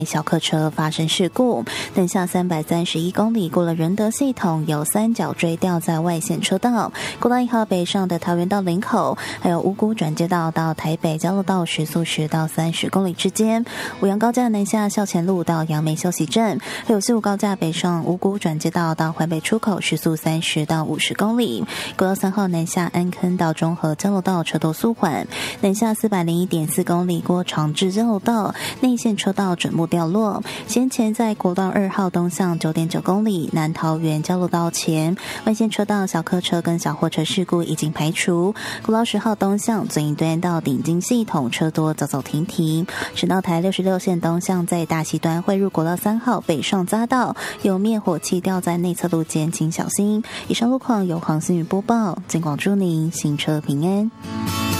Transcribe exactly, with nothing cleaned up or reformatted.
小客车发生事故，等下三百三十一公里过了仁德系统，有三角锥掉在外线车道。国道一号北上的桃园到林口，还有五股转接道到台北交流道时速十到三十公里之间。五杨高架南下校前路到杨梅休息站，还有四五高架北上五股转接道到环北出口时速三十到五十公里。国道三号南下安坑到中和交流道车头速缓，南下四百零一点四公里过长治交流道内线车道准目掉落。先前在国道二号东向九点九公里南桃园交流道前，外线车道小客车跟小货车事故已经排除。国道十号东向左营端到顶金系统车多走走停停。省道台六十六线东向在大溪端汇入国道三号北上匝道，有灭火器掉在内侧路肩，请小心。以上路况由黄新宇播报，尽管祝您行车平安。